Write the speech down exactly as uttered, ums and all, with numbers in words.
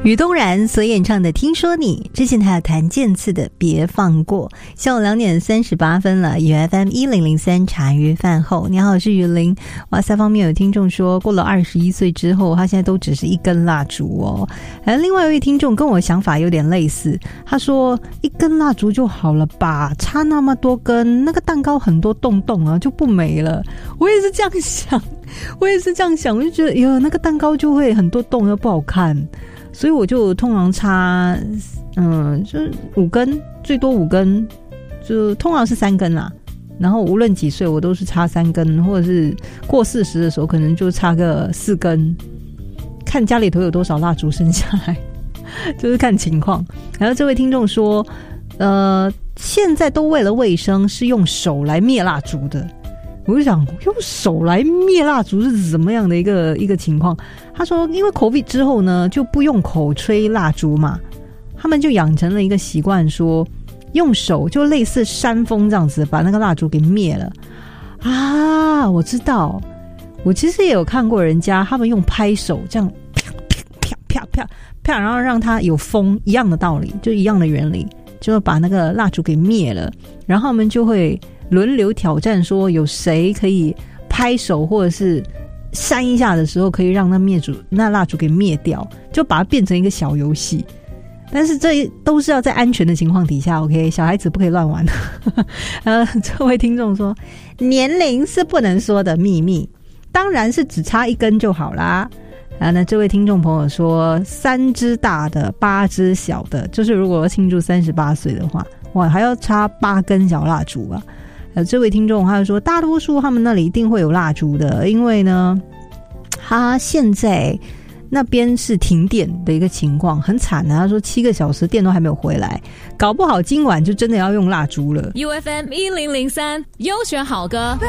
宇东然所演唱的《听说你》，之前还有谭健次的《别放过》。下午两点三十八分了，以 F M 一零零三茶余饭后，你好，我是雨林。哇塞，方面有听众说，过了二十一岁之后，他现在都只是一根蜡烛哦。而另外一位听众跟我想法有点类似，他说一根蜡烛就好了吧，插那么多根，那个蛋糕很多洞洞啊，就不美了。我也是这样想，我也是这样想，我就觉得哟，那个蛋糕就会很多洞，又不好看。所以我就通常插，嗯，就是五根，最多五根，就通常是三根啦。然后无论几岁，我都是插三根，或者是过四十的时候，可能就插个四根，看家里头有多少蜡烛剩下来，就是看情况。然后这位听众说，呃，现在都为了卫生，是用手来灭蜡烛的。我就想用手来灭蜡烛是怎么样的一个一个情况？他说，因为 COVID 之后呢，就不用口吹蜡烛嘛，他们就养成了一个习惯，说用手就类似扇风这样子把那个蜡烛给灭了啊！我知道，我其实也有看过人家他们用拍手这样啪啪啪啪啪，然后让它有风，一样的道理，就一样的原理，就把那个蜡烛给灭了，然后他们就会轮流挑战说有谁可以拍手或者是扇一下的时候可以让那灭烛那蜡烛给灭掉，就把它变成一个小游戏。但是这都是要在安全的情况底下 OK， 小孩子不可以乱玩。呃，这位听众说年龄是不能说的秘密，当然是只插一根就好啦。然后呢，这位听众朋友说三只大的八只小的，就是如果要庆祝三十八岁的话，哇，还要插八根小蜡烛啊。呃，这位听众他就说，大多数他们那里一定会有蜡烛的，因为呢，他现在那边是停电的一个情况，很惨啊。他说七个小时电都还没有回来，搞不好今晚就真的要用蜡烛了。 U F M 一零零三优选好歌。